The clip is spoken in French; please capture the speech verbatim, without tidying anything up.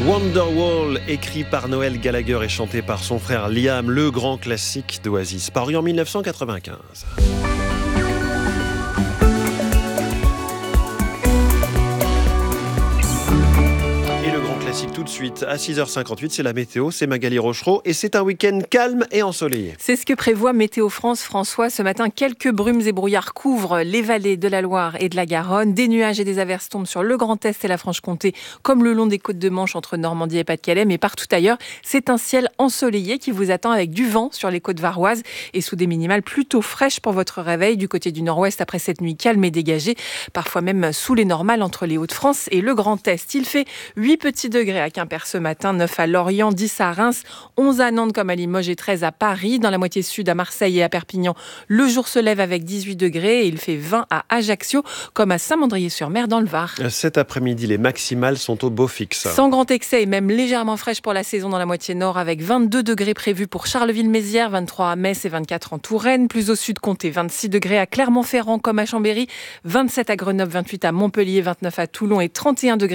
Wonderwall, écrit par Noel Gallagher et chanté par son frère Liam, le grand classique d'Oasis, paru en dix-neuf cent quatre-vingt-quinze. Tout de suite, à six heures cinquante-huit, c'est la météo, c'est Magali Rochereau et c'est un week-end calme et ensoleillé. C'est ce que prévoit Météo France. François, ce matin, quelques brumes et brouillards couvrent les vallées de la Loire et de la Garonne. Des nuages et des averses tombent sur le Grand Est et la Franche-Comté, comme le long des côtes de Manche entre Normandie et Pas-de-Calais. Mais partout ailleurs, c'est un ciel ensoleillé qui vous attend avec du vent sur les côtes varoises et sous des minimales plutôt fraîches pour votre réveil du côté du nord-ouest après cette nuit calme et dégagée, parfois même sous les normales entre les Hauts-de-France et le Grand Est. Il fait huit petits degrés à Quimper ce matin, neuf à Lorient, dix à Reims, onze à Nantes comme à Limoges et treize à Paris. Dans la moitié sud, à Marseille et à Perpignan, le jour se lève avec dix-huit degrés et il fait vingt à Ajaccio comme à Saint-Mandrier-sur-Mer dans le Var. Cet après-midi, les maximales sont au beau fixe. Sans grand excès et même légèrement fraîche pour la saison dans la moitié nord avec vingt-deux degrés prévus pour Charleville-Mézières, vingt-trois à Metz et vingt-quatre en Touraine. Plus au sud, comptez vingt-six degrés à Clermont-Ferrand comme à Chambéry, vingt-sept à Grenoble, vingt-huit à Montpellier, vingt-neuf à Toulon et trente et un degrés